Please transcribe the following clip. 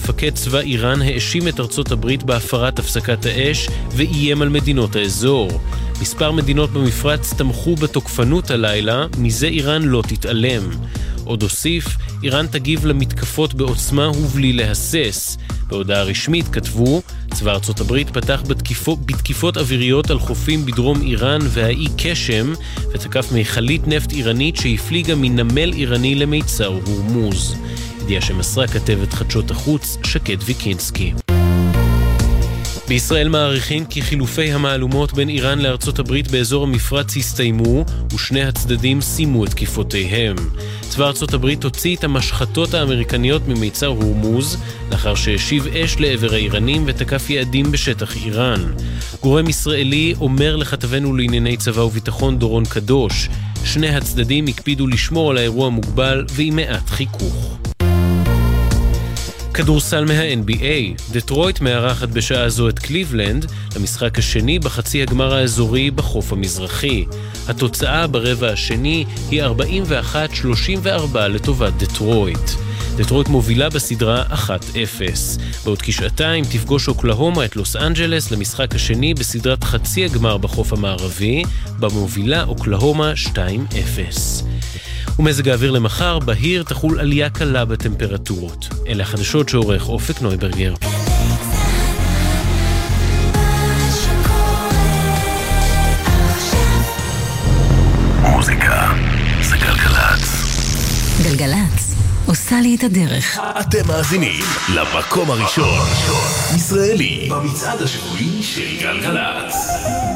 מפקד צבא איראן האשים את ארצות הברית בהפרת הפסקת האש ואיים על מדינות האזור. מספר מדינות במפרץ תמכו בתוקפנות הלילה, מזה איראן לא תתעלם. עוד הוסיף, איראן תגיב למתקפות בעוצמה ובלי להסס. בהודעה רשמית כתבו, צבא ארצות הברית פתח בתקיפות אוויריות על חופים בדרום איראן והאי קשם, ותקף מיכלית נפט איראנית שהפליגה מנמל איראני למיצר הורמוז. ידיעה שמסרה כתבת חדשות החוץ שקד ויקינסקי. בישראל מעריכים כי חילופי המהלומות בין איראן לארצות הברית באזור המפרץ הסתיימו ושני הצדדים סיימו את תקיפותיהם. צבא ארצות הברית הוציא את המשחטות האמריקניות ממיצר הורמוז לאחר שהשיב אש לעבר האיראנים ותקף יעדים בשטח איראן. גורם ישראלי אומר לכתבנו לענייני צבא וביטחון דורון קדוש, שני הצדדים הקפידו לשמור על האירוע מוגבל ועם מעט חיכוך. כדורסל מה-NBA, דטרויט מארחת בשעה זו את קליבלנד למשחק השני בחצי הגמר האזורי בחוף המזרחי. התוצאה ברבע השני היא 41-34 לטובת דטרויט. דטרויט מובילה בסדרה 1-0. בעוד כשעתיים תפגוש אוקלהומה את לוס אנג'לס למשחק השני בסדרת חצי הגמר בחוף המערבי, במובילה אוקלהומה 2-0. ומזג האוויר למחר, בהיר תחול עלייה קלה בטמפרטורות. אלה החדשות שעורך אופק נויברגר. מוזיקה זה גלגלץ. גלגלץ עושה לי את הדרך. אתם מאזינים למקום הראשון ישראלי במצעד השבועי של גלגלץ.